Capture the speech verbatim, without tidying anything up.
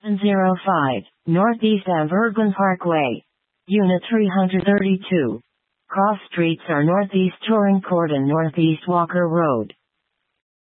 zero five, Northeast Ave Urban Parkway. Unit three hundred thirty-two. Cross streets are Northeast Touring Court and Northeast Walker Road.